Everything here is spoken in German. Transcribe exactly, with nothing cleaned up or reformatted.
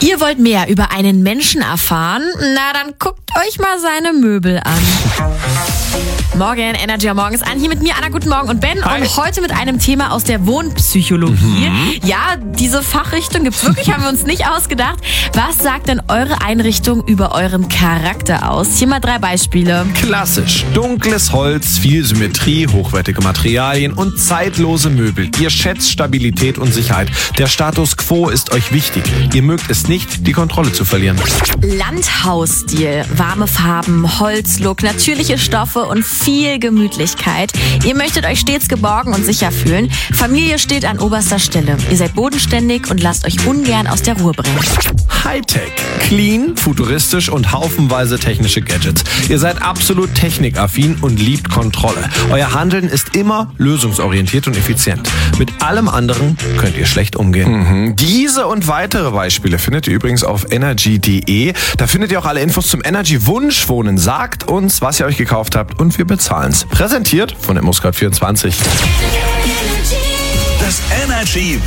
Ihr wollt mehr über einen Menschen erfahren? Na, dann guckt euch mal seine Möbel an. Morgen, Energy am Morgen ist an. Hier mit mir, Anna, guten Morgen und Ben. Hi. Und heute mit einem Thema aus der Wohnpsychologie. Mhm. Ja, diese Fachrichtung gibt's wirklich, haben wir uns nicht ausgedacht. Was sagt denn eure Einrichtung über euren Charakter aus? Hier mal drei Beispiele. Klassisch. Dunkles Holz, viel Symmetrie, hochwertige Materialien und zeitlose Möbel. Ihr schätzt Stabilität und Sicherheit. Der Status quo ist euch wichtig. Ihr mögt es nicht, die Kontrolle zu verlieren. Landhausstil, warme Farben, Holzlook, natürliche Stoffe und viel Gemütlichkeit. Ihr möchtet euch stets geborgen und sicher fühlen. Familie steht an oberster Stelle. Ihr seid bodenständig und lasst euch ungern aus der Ruhe bringen. Hightech. Clean, futuristisch und haufenweise technische Gadgets. Ihr seid absolut technikaffin und liebt Kontrolle. Euer Handeln ist immer lösungsorientiert und effizient. Mit allem anderen könnt ihr schlecht umgehen. Mhm. Diese und weitere Beispiele findet ihr übrigens auf energy punkt de. Da findet ihr auch alle Infos zum Energy Wunschwohnen. Sagt uns, was ihr euch gekauft habt und wir bezahlen's. Präsentiert von ImmoScout vierundzwanzig. Das Energy